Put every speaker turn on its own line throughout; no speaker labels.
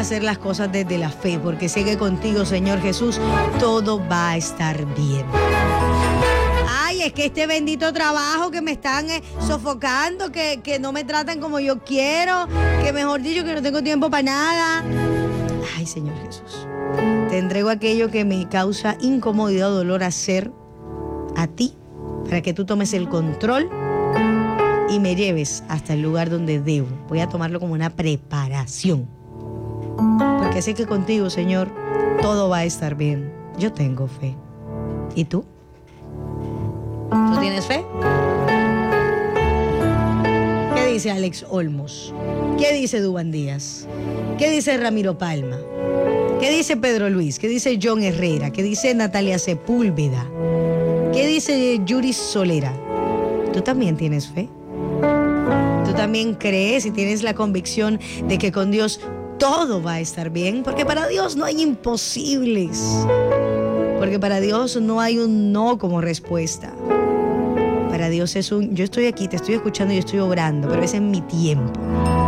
hacer las cosas desde la fe, porque sé que contigo, Señor Jesús, todo va a estar bien. Ay, es que este bendito trabajo que me están sofocando, que no me tratan como yo quiero, que mejor dicho, que no tengo tiempo para nada. Ay, Señor Jesús, te entrego aquello que me causa incomodidad o dolor hacer a ti, para que tú tomes el control y me lleves hasta el lugar donde debo. Voy a tomarlo como una preparación, porque sé que contigo, Señor, todo va a estar bien. Yo tengo fe. ¿Y tú? ¿Tú tienes fe? ¿Qué dice Alex Olmos? ¿Qué dice Dubán Díaz? ¿Qué dice Ramiro Palma? ¿Qué dice Pedro Luis? ¿Qué dice John Herrera? ¿Qué dice Natalia Sepúlveda? ¿Qué dice Yuri Solera? ¿Tú también tienes fe? ¿Tú también crees y tienes la convicción de que con Dios todo va a estar bien? Porque para Dios no hay imposibles. Porque para Dios no hay un no como respuesta. Para Dios es un, yo estoy aquí, te estoy escuchando y estoy obrando, pero es en mi tiempo.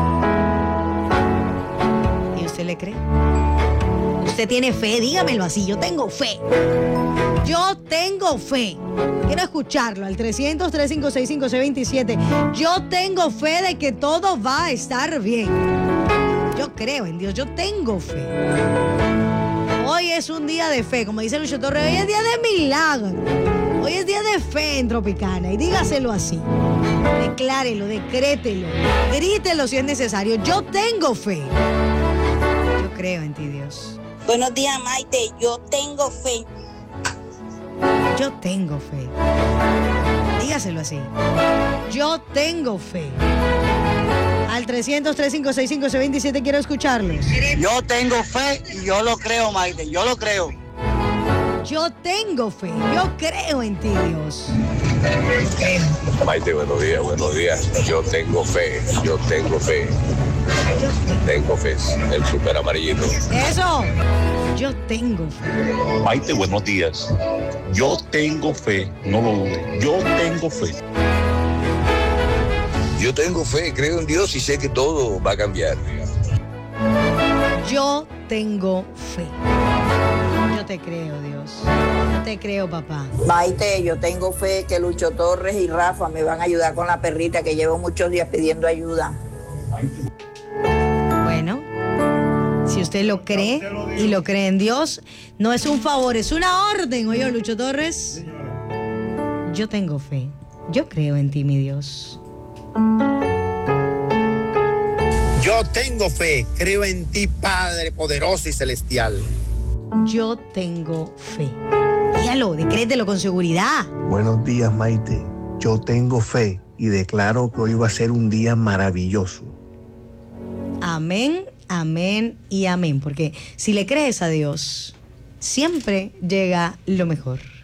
¿Y usted le cree? ¿Usted tiene fe? Dígamelo así, yo tengo fe. Yo tengo fe. Quiero escucharlo al 300-356-5627. Yo tengo fe de que todo va a estar bien. Yo creo en Dios, yo tengo fe. Hoy es un día de fe, como dice Lucho Torres, hoy es día de milagro. Hoy es día de fe en Tropicana y dígaselo así. Declárelo, decrételo, grítelo si es necesario. Yo tengo fe. Yo creo en ti, Dios.
Buenos días, Maite. Yo tengo fe.
Yo tengo fe. Dígaselo así. Yo tengo fe. Al 300-356-5627 quiero escucharlos.
Yo tengo fe y yo lo creo, Maite. Yo lo creo.
Yo tengo fe. Yo creo en ti, Dios.
Maite, buenos días, buenos días. Yo tengo fe, yo tengo fe. Tengo fe, el súper amarillito.
Eso. Yo tengo fe.
Maite, buenos días. Yo tengo fe, no lo dudes. Yo tengo fe.
Yo tengo fe, creo en Dios y sé que todo va a cambiar.
Yo tengo fe. Yo te creo, Dios. Yo te creo, papá.
Maite, yo tengo fe que Lucho Torres y Rafa me van a ayudar con la perrita que llevo muchos días pidiendo ayuda.
Bueno, si usted lo cree y lo cree en Dios, no es un favor, es una orden. Oye, Lucho Torres, yo tengo fe. Yo creo en ti, mi Dios.
Yo tengo fe, creo en ti, Padre poderoso y celestial.
Yo tengo fe. Dígalo, decrételo con seguridad.
Buenos días, Maite. Yo tengo fe y declaro que hoy va a ser un día maravilloso.
Amén, amén y amén. Porque si le crees a Dios, siempre llega lo mejor.